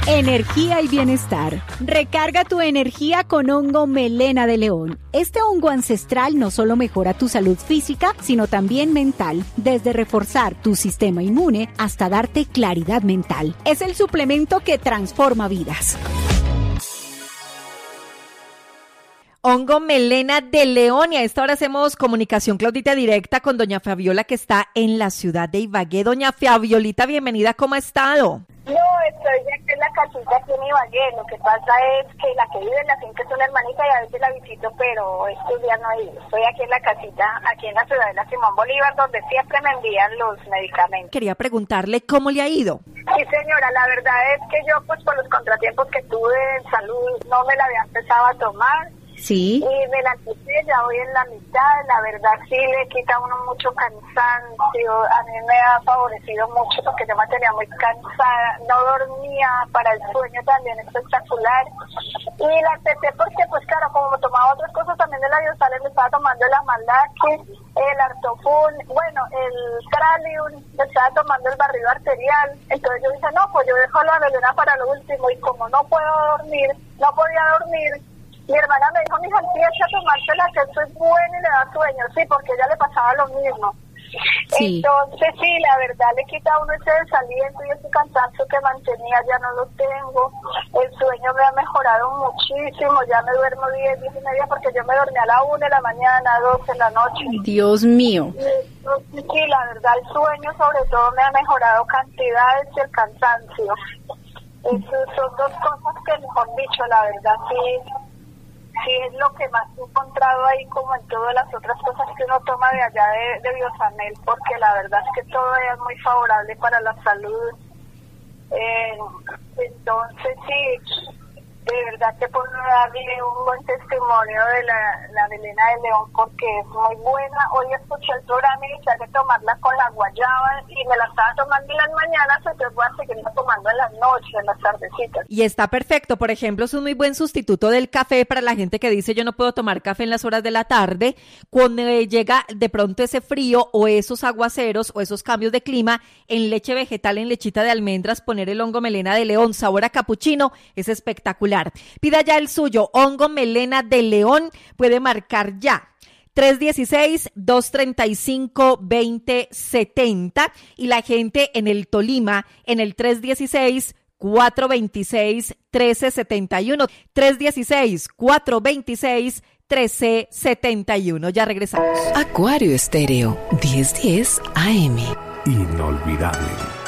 Energía y bienestar. Recarga tu energía con hongo melena de león. Este hongo ancestral no solo mejora tu salud física, sino también mental, desde reforzar tu sistema inmune hasta darte claridad mental. Es el suplemento que transforma vidas. Hongo melena de león, y a esta hora hacemos comunicación, Claudita, directa con doña Fabiola, que está en la ciudad de Ibagué. Doña Fabiolita, bienvenida, ¿cómo ha estado? No, estoy aquí en la casita aquí en Ibagué. Lo que pasa es que la que vive en la finca es una hermanita y a veces la visito, pero estos días no he ido. Estoy aquí en la casita, aquí en la ciudad de la Simón Bolívar, donde siempre me envían los medicamentos. Quería preguntarle cómo le ha ido. Sí, señora, la verdad es que yo, pues, por los contratiempos que tuve en salud, no me la había empezado a tomar. Sí. Y me la quité, ya voy en la mitad. La verdad sí le quita a uno mucho cansancio. A mí me ha favorecido mucho porque yo me tenía muy cansada, no dormía, para el sueño también espectacular. Y la acepté porque, pues claro, como tomaba otras cosas también de la Biosales, me estaba tomando el Amalaque, el Artofun, bueno, el Tralium, me estaba tomando el barrido arterial. Entonces yo dije, no, pues yo dejo la melena para lo último. Y como no puedo dormir, no podía dormir, mi hermana me dijo, mija, empieza a tomársela, que esto es bueno y le da sueño. Sí, porque a ella le pasaba lo mismo. Sí. Entonces, sí, la verdad le quita a uno ese desaliento y ese cansancio que mantenía, ya no lo tengo. El sueño me ha mejorado muchísimo, ya me duermo 10 y media, porque yo me dormí a la 1 de la mañana, 12 de la noche. Dios mío. Sí, la verdad, el sueño sobre todo me ha mejorado cantidades y el cansancio. Esas son dos cosas que, mejor dicho, la verdad, sí es lo que más he encontrado ahí, como en todas las otras cosas que uno toma de allá de Biosanel, porque la verdad es que todo es muy favorable para la salud. Entonces sí, de verdad que puedo darle un buen testimonio de la melena de león, porque es muy buena. Hoy escuché el programa y hay que tomarla con la guayaba, y me la estaba tomando en las mañanas, entonces voy a seguirla tomando en las noches, en las tardecitas. Y está perfecto, por ejemplo, es un muy buen sustituto del café para la gente que dice yo no puedo tomar café en las horas de la tarde. Cuando llega de pronto ese frío o esos aguaceros o esos cambios de clima, en leche vegetal, en lechita de almendras, poner el hongo melena de león, sabor a capuchino, es espectacular. Pida ya el suyo, hongo melena de león, puede marcar ya 316-235-2070, y la gente en el Tolima en el 316-426-1371, 316-426-1371. Ya regresamos. Acuario Estéreo 1010 AM. Inolvidable.